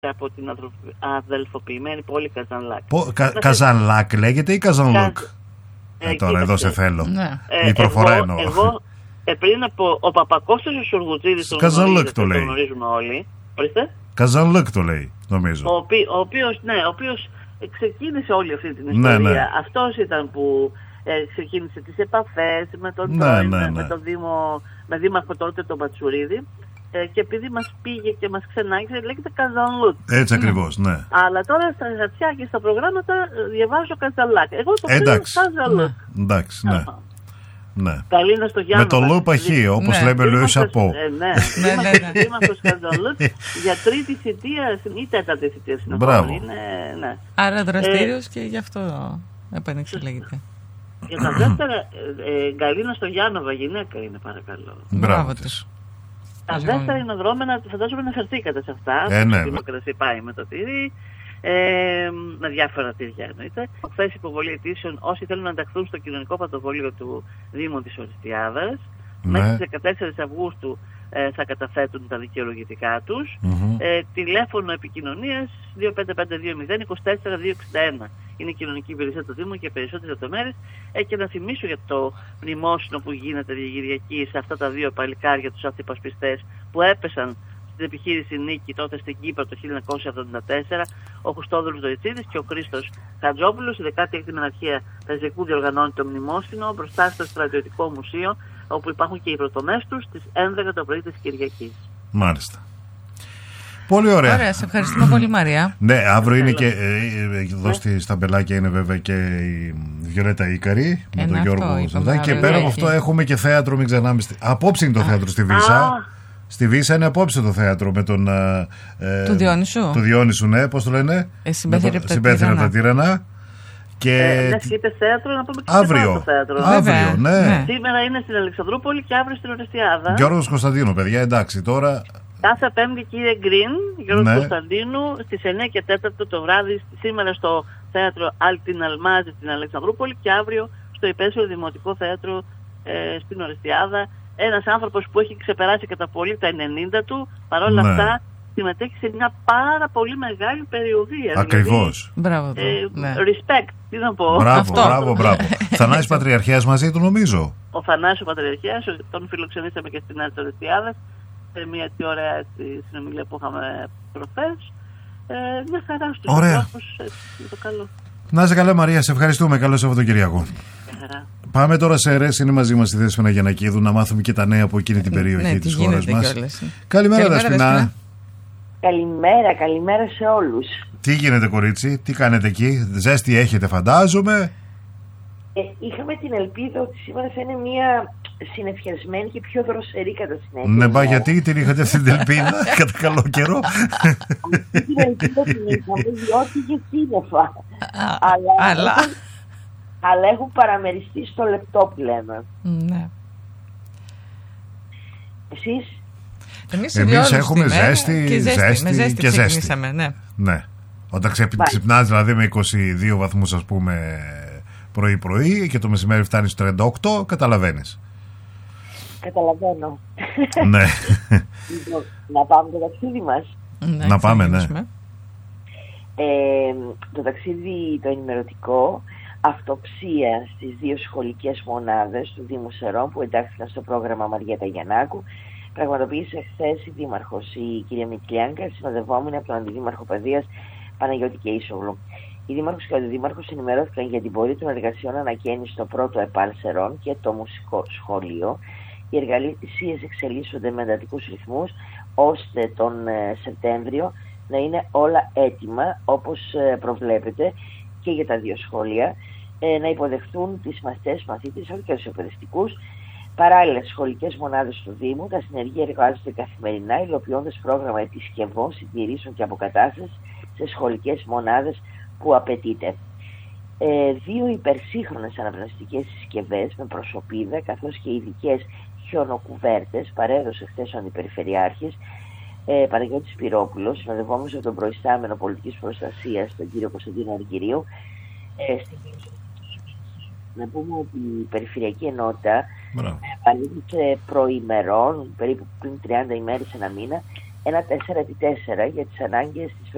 από την αδελφοποιημένη πόλη Καζανλάκ. Καζανλάκ λέγεται ή Καζανλούκ? Τώρα εδώ σε θέλω. Η προφορά εννοώ. Εγώ πριν από ο Παπακώστας ο Σουργουτζίδης, τον γνωρίζουμε όλοι. Καζανλούκ το λέει, νομίζω. Ο οποίος ξεκίνησε όλη αυτή την ιστορία. Ναι. Αυτός ήταν που ξεκίνησε τις επαφές με τον με τον δήμαρχο τότε τον Πατσουρίδη, και επειδή μας πήγε και μας ξενάγησε, λέγεται Καζανλούκ. Έτσι ακριβώς, ναι. Αλλά τώρα στα χαρτιά και στα προγράμματα διαβάζω Καζανλάκ. Εγώ το ξέρω Καζανλούκ. Εντάξει, ναι. Ναι. Καλήνα στο Γιάννη. Με το Λούπα Χ, όπως λέμε Λουί Σαπό. Δήμαρχος Καζανλούκ για τρίτη θητεία ή τέταρτη θητεία στην Μπράβο. Άρα δραστήριος και γι' αυτό επανεξελέγεται. Για τα δεύτερα, Γκαλίνα στο Γιάννοβα, γυναίκα είναι, παρακαλώ. Μπράβο της. Τα δεύτερα είναι δρόμενα, φαντάζομαι να φερθήκατε σε αυτά. Ναι. Η Δημοκρασία πάει με το τυρί, με διάφορα τυριά εννοείται. Χθες υποβολή αιτήσεων όσοι θέλουν να ενταχθούν στο κοινωνικό πρωτοβόλιο του Δήμου της Οριστιάδας. Μέχρι τις 14 Αυγούστου θα καταθέτουν τα δικαιολογητικά τους. Τηλέφωνο επικοινωνίας 25520 24261 είναι η κοινωνική υπηρεσία του Δήμου και περισσότερες λεπτομέρειες. Και να θυμίσω για το μνημόσυνο που γίνεται Κυριακή σε αυτά τα δύο παλικάρια, τους αυτοϋπασπιστές που έπεσαν στην επιχείρηση Νίκη τότε στην Κύπρο το 1974, ο Χριστόδουλος Δοητσίδης και ο Χρήστος Χατζόπουλος. Η 16η Μοναρχία Πεζικού διοργανώνει το μνημόσυνο μπροστά στο Στρατιωτικό Μουσείο, όπου υπάρχουν και οι πρωτομές τους, στις 11 το πρωί της Κυριακής. Μάλιστα. Πολύ ωραία. Ωραία, σε ευχαριστούμε πολύ, Μαρία. Ναι, αύριο είναι και εδώ στα Μπελάκια είναι βέβαια και η Βιολέτα Ίκαρη με τον Γιώργο Ζαντάκη. Και πέρα από αυτό έχουμε και θέατρο, μην ξεχνάμε. Απόψε είναι το θέατρο στη Βύσσα. Στη Βύσσα είναι απόψε το θέατρο με τον. Του Διόνυσου. Του Διόνυσου, ναι, πώς το λένε. Συμπέθυρα από τα Τύρανα. Και είπε θέατρο, να πούμε και αύριο. Αύριο, ναι. Σήμερα είναι στην Αλεξανδρούπολη και αύριο στην Οριστιάδα. Γιώργος Κωνσταντίνου, παιδιά, εντάξει τώρα. Κάθε Πέμπτη, κύριε Γκριν, Γιώργος Κωνσταντίνου, στις 9 και 4 το βράδυ, σήμερα στο θέατρο Άλτιν Αλμάζη στην Αλεξανδρούπολη και αύριο στο Υπέσιο Δημοτικό Θέατρο στην Οριστιάδα. Ένας άνθρωπος που έχει ξεπεράσει κατά πολύ τα 90 του, παρόλα αυτά συμμετέχει σε μια πάρα πολύ μεγάλη περιοδία. Ακριβώς. Μπράβο. Respect, τι να πω. Μπράβο. Θανάσης Πατριαρχέας μαζί του, νομίζω. Ο Θανάσης Πατριαρχέας, τον φιλοξενήσαμε και στην Άλτης Οριστιάδας, σε μια έτσι ωραία συνομιλία που είχαμε προχθές. Μια χαρά στους ανθρώπους, με το καλό. Να είσαι καλά, Μαρία, σε ευχαριστούμε. Καλό Σαββατοκυριακό. Πάμε τώρα σε αιρές, είναι μαζί μας η Δέσποινα Γιαννακίδου να μάθουμε και τα νέα από εκείνη την περιοχή της χώρας μας. Καλημέρα, Δέσποινα. Καλημέρα σε όλους. Τι γίνεται, κορίτσι, τι κάνετε εκεί, ζέστη έχετε, φαντάζομαι. Είχαμε την ελπίδα ότι σήμερα θα είναι μια συνεφιασμένη και πιο δροσερή κατά συνέπεια. Ναι, μπα, γιατί την είχατε αυτή την ελπίδα κατά καλό καιρό? Αυτή την ελπίδα την είχαμε διότι είχε σύννεφα. Αλλά έχουν παραμεριστεί στο λεπτό που λέμε. Ναι. Εσείς? Εμείς έχουμε ζέστη και ζέστη. Ναι. Όταν ξυπνάς δηλαδή με 22 βαθμούς, ας πούμε, πρωί-πρωί και το μεσημέρι φτάνει στο 38, καταλαβαίνεις. Καταλαβαίνω. Ναι. Να πάμε το ταξίδι μας. Να πάμε, ναι. Το ταξίδι το ενημερωτικό, αυτοψία στις 2 σχολικές μονάδες του Δήμου Σερών που εντάχθηκαν στο πρόγραμμα Μαριέτα Γιαννάκου, πραγματοποίησε χθες η Δήμαρχος, η κυρία Μικλιάνκα, συνοδευόμενη από τον Αντιδήμαρχο Παιδείας Παναγιώτη Κεϊσόγλου. Οι Δήμαρχος και ο Αντιδήμαρχος ενημερώθηκαν για την πορεία των εργασιών ανακαίνιση στο πρώτο ΕΠΑΛ Σερών και το μουσικό σχολείο. Οι εργασίες εξελίσσονται με εντατικούς ρυθμούς, ώστε τον Σεπτέμβριο να είναι όλα έτοιμα όπως προβλέπεται και για τα 2 σχόλια, να υποδεχθούν τις μαθητές, μαθήτες, όχι και τους εκπαιδευτικούς. Παράλληλα, σχολικές μονάδες του Δήμου, τα συνεργεία εργάζονται καθημερινά, υλοποιώντας πρόγραμμα επισκευών, συντηρήσεων και αποκατάστασης σε σχολικές μονάδες που απαιτείται. 2 υπερσύγχρονες αναπνευστικές συσκευές με προσωπίδα, καθώς και ειδικές χιονοκουβέρτες, παρέδωσε χθες ο Αντιπεριφερειάρχης Παναγιώτης Πυρόπουλος, συνοδευόμενος από τον προϊστάμενο πολιτικής προστασίας, τον κύριο Κωνσταντίνο Αργυρίου. Να πούμε ότι η Περιφερειακή Ενότητα παρήχε προημερών, περίπου πριν 30 ημέρες, ένα μήνα, ένα 4x4 για τις ανάγκες της